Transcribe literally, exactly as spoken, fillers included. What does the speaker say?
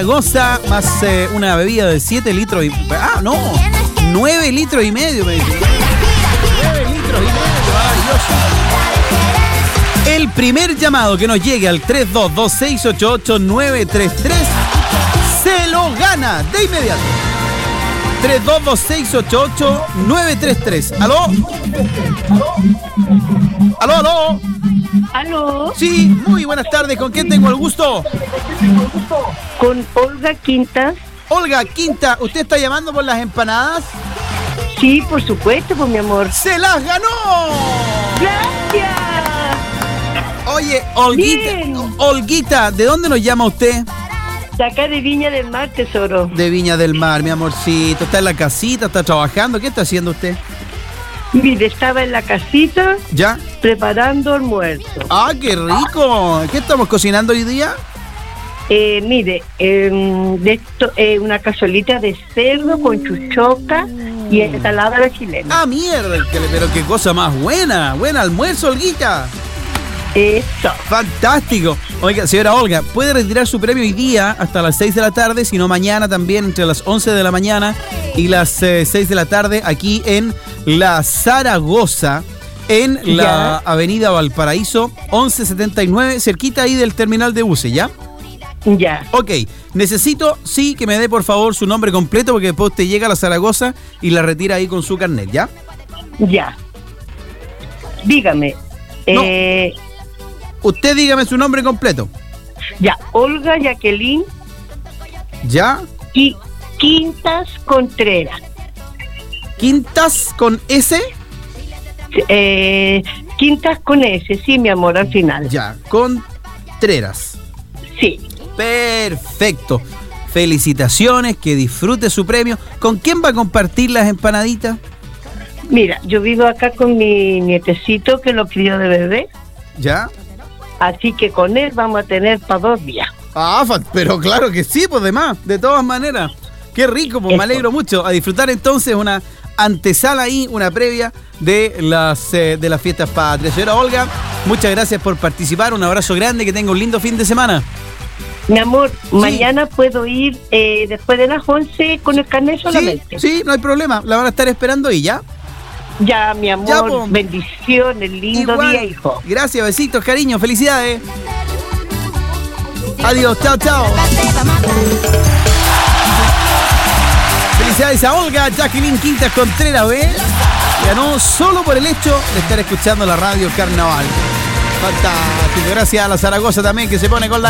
Goza más eh, una bebida de siete litros y... Ah, no, nueve litros y medio me dice. nueve litros y medio, maravilloso. El primer llamado que nos llegue al tres dos dos seis ocho ocho nueve tres tres se lo gana de inmediato. tres dos dos seis ocho ocho nueve tres tres. ¿Aló? ¿Aló, aló? ¿Aló? Sí, muy buenas tardes. ¿Con quién tengo el gusto? Con Olga Quintas. Olga Quinta, ¿usted está llamando por las empanadas? Sí, por supuesto, pues mi amor. ¡Se las ganó! ¡Gracias! Oye, Olguita, Bien. Olguita, ¿de dónde nos llama usted? De acá de Viña del Mar, tesoro. De Viña del Mar, mi amorcito. ¿Está en la casita? ¿Está trabajando? ¿Qué está haciendo usted? Mire, estaba en la casita ¿Ya? preparando almuerzo. ¡Ah, qué rico! ¿Qué estamos cocinando hoy día? Eh, mire, eh, de esto, eh, una cazuelita de cerdo con chuchoca y ensalada de chilena. ¡Ah, mierda! Pero qué cosa más buena. Buen almuerzo, Olguita. Eso. Fantástico. Oiga, señora Olga, puede retirar su premio hoy día hasta las seis de la tarde, si no mañana también entre las once de la mañana y las eh, seis de la tarde aquí en la Zaragoza, en la Ya. avenida Valparaíso once setenta y nueve, cerquita ahí del terminal de buses, ¿ya? Ya. Ok, necesito, sí, que me dé por favor su nombre completo porque después usted llega a la Zaragoza y la retira ahí con su carnet, ¿ya? Ya. Dígame. No. Eh, Usted dígame su nombre completo. ya, Olga Jacqueline ¿Ya? y Quintas Contreras. Quintas con S. Eh, Quintas con S, sí, mi amor, al final. Ya, Contreras. Sí. Perfecto. Felicitaciones, que disfrute su premio. ¿Con quién va a compartir las empanaditas? Mira, yo vivo acá con mi nietecito que lo crió de bebé, ¿Ya? así que con él vamos a tener para dos días. Ah, fa- pero claro que sí, pues de más, de todas maneras. Qué rico, pues me Eso. alegro mucho. A disfrutar entonces una antesala ahí, una previa de las eh, de las fiestas patrias. Señora Olga, muchas gracias por participar. Un abrazo grande, que tenga un lindo fin de semana. Mi amor, mañana puedo ir eh, después de las once con el carnet solamente. Sí, sí, no hay problema. La van a estar esperando ahí, ¿ya? Ya, mi amor, Ya, po. bendiciones, lindo Igual. día, hijo. Gracias, besitos, cariño, felicidades. Adiós, chao, chao. Felicidades a Olga Jacqueline Quintas Contreras, ¿ves? Ganó solo por el hecho de estar escuchando la radio Carnaval. Fantástico. Gracias a la Zaragoza también, que se pone con la